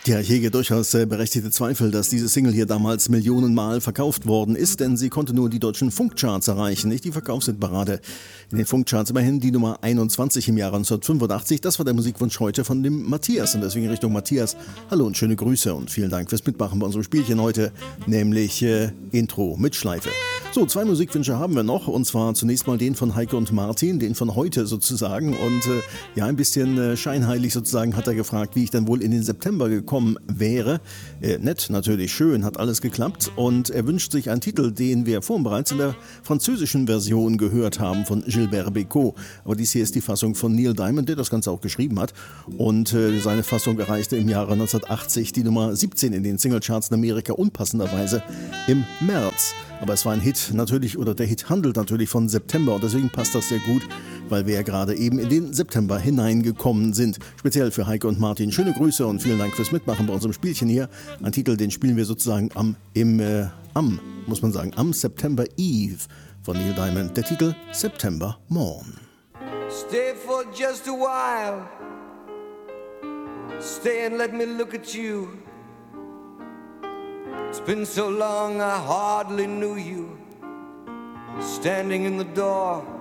Ja, ich hege durchaus berechtigte Zweifel, dass diese Single hier damals Millionenmal verkauft worden ist, denn sie konnte nur die deutschen Funkcharts erreichen, nicht die Verkaufshitparade. In den Funkcharts immerhin die Nummer 21 im Jahre 1985. Das war der Musikwunsch heute von dem Matthias und deswegen Richtung Matthias. Hallo und schöne Grüße und vielen Dank fürs Mitmachen bei unserem Spielchen heute, nämlich Intro mit Schleife. So, 2 Musikwünsche haben wir noch und zwar zunächst mal den von Heike und Martin, den von heute sozusagen und ja, ein bisschen scheinheilig sozusagen hat er gefragt, wie ich dann wohl in den September gekommen wäre. Nett, natürlich schön, hat alles geklappt und er wünscht sich einen Titel, den wir vorhin bereits in der französischen Version gehört haben von Gilbert Bécaud. Aber dies hier ist die Fassung von Neil Diamond, der das Ganze auch geschrieben hat und seine Fassung erreichte im Jahre 1980 die Nummer 17 in den Singlecharts in Amerika und passenderweise im März. Aber es war ein Hit natürlich, oder der Hit handelt natürlich von September und deswegen passt das sehr gut, weil wir ja gerade eben in den September hineingekommen sind. Speziell für Heike und Martin schöne Grüße und vielen Dank fürs Mitmachen bei unserem Spielchen hier. Ein Titel, den spielen wir sozusagen am September Eve von Neil Diamond. Der Titel September Morn. Stay for just a while. Stay and let me look at you. It's been so long I hardly knew you. Standing in the door